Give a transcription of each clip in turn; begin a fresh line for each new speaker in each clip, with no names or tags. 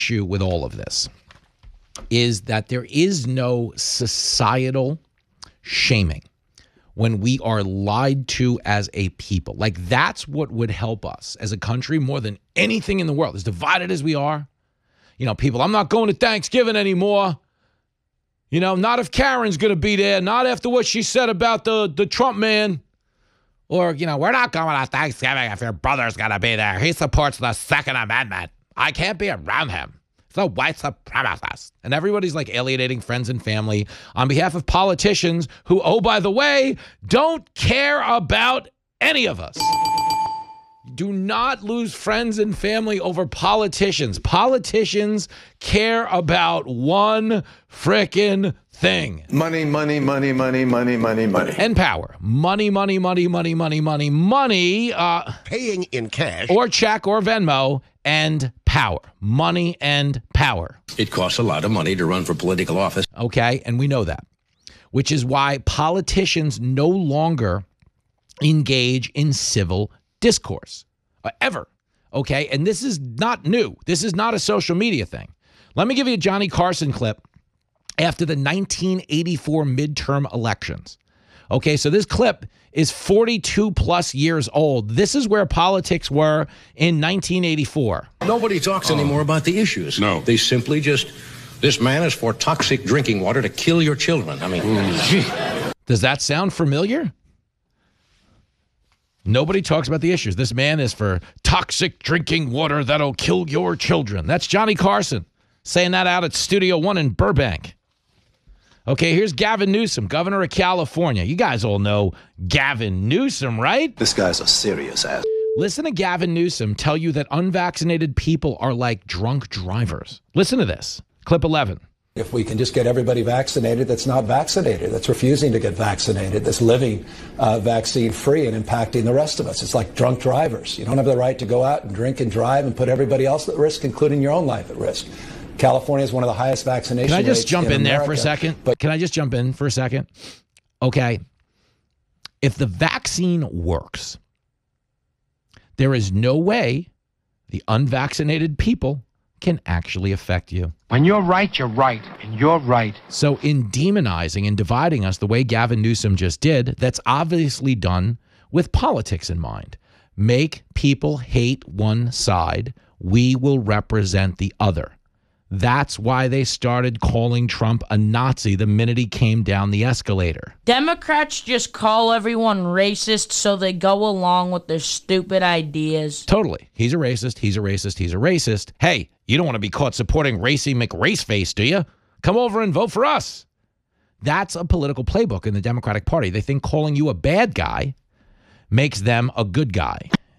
issue with all of this is that there is no societal shaming when we are lied to as a people. Like, that's what would help us as a country more than anything in the world. As divided as we are, you know, people, I'm not going to Thanksgiving anymore. You know, not if Karen's going to be there, not after what she said about the Trump man. Or, you know, we're not going to Thanksgiving if your brother's going to be there. He supports the Second Amendment. I can't be around him. He's a white supremacist. And everybody's like alienating friends and family on behalf of politicians who, oh, by the way, don't care about any of us. Do not lose friends and family over politicians. Politicians care about one frickin' thing.
Money, money, money, money, money, money, money.
And power. Money, money, money, money, money, money, money.
Paying in cash.
Or check or Venmo, and power. Money and power.
It costs a lot of money to run for political office.
Okay, and we know that. Which is why politicians no longer engage in civil discourse. Ever. Okay, and this is not new. This is not a social media thing. Let me give you a Johnny Carson clip after the 1984 midterm elections. Okay, so this clip is 42 plus years old. This is where politics were in 1984.
Nobody talks anymore about the issues.
No.
They simply just, this man is for toxic drinking water to kill your children. I mean,
Does that sound familiar? Nobody talks about the issues. This man is for toxic drinking water that'll kill your children. That's Johnny Carson saying that out at Studio One in Burbank. Okay, here's Gavin Newsom, governor of California. You guys all know Gavin Newsom, right?
This guy's a serious ass.
Listen to Gavin Newsom tell you that unvaccinated people are like drunk drivers. Listen to this. Clip 11.
If we can just get everybody vaccinated that's not vaccinated, that's refusing to get vaccinated, that's living vaccine-free and impacting the rest of us. It's like drunk drivers. You don't have the right to go out and drink and drive and put everybody else at risk, including your own life at risk. California is one of the highest vaccination rates.
Can I just jump in there
America.
for a second? But can I just jump in for a second? Okay. If the vaccine works, there is no way the unvaccinated people can actually affect you.
When you're right, and you're right.
So in demonizing and dividing us the way Gavin Newsom just did, that's obviously done with politics in mind. Make people hate one side. We will represent the other. That's why they started calling Trump a Nazi the minute he came down the escalator.
Democrats just call everyone racist so they go along with their stupid ideas.
Totally. He's a racist. He's a racist. He's a racist. Hey, you don't want to be caught supporting Racy McRaceface, do you? Come over and vote for us. That's a political playbook in the Democratic Party. They think calling you a bad guy makes them a good guy.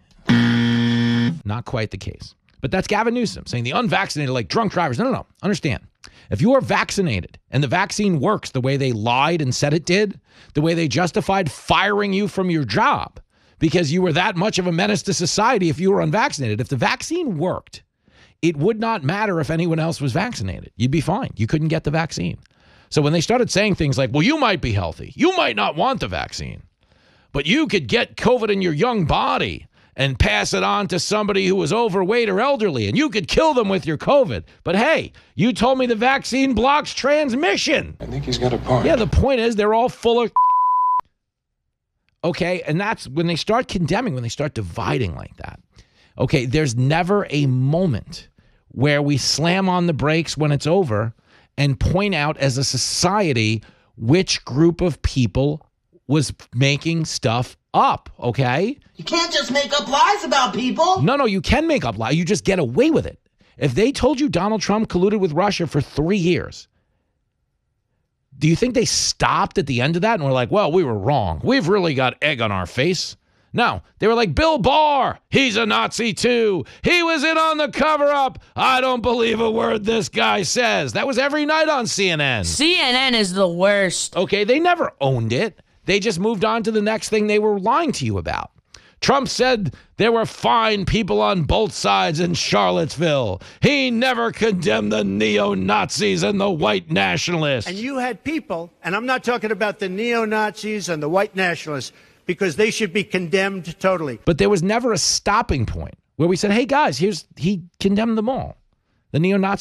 Not quite the case. But that's Gavin Newsom saying the unvaccinated are like drunk drivers. No. Understand. If you are vaccinated and the vaccine works the way they lied and said it did, the way they justified firing you from your job because you were that much of a menace to society if you were unvaccinated, if the vaccine worked, it would not matter if anyone else was vaccinated. You'd be fine. You couldn't get the vaccine. So when they started saying things like, well, you might be healthy. You might not want the vaccine, but you could get COVID in your young body and pass it on to somebody who was overweight or elderly, and you could kill them with your COVID. But hey, you told me the vaccine blocks transmission.
I think he's got a point.
Yeah, the point is they're all full of okay, and that's when they start condemning, when they start dividing like that. Okay, there's never a moment where we slam on the brakes when it's over and point out as a society which group of people was making stuff up, okay?
You can't just make up lies about people.
No, you can make up lies. You just get away with it. If they told you Donald Trump colluded with Russia for 3 years, do you think they stopped at the end of that and were like, well, we were wrong. We've really got egg on our face. No, they were like, Bill Barr, he's a Nazi too. He was in on the cover-up. I don't believe a word this guy says. That was every night on CNN.
CNN is the worst.
Okay, they never owned it. They just moved on to the next thing they were lying to you about. Trump said there were fine people on both sides in Charlottesville. He never condemned the neo-Nazis and the white nationalists.
And you had people, and I'm not talking about the neo-Nazis and the white nationalists, because they should be condemned totally.
But there was never a stopping point where we said, hey, guys, he condemned them all. The neo-Nazis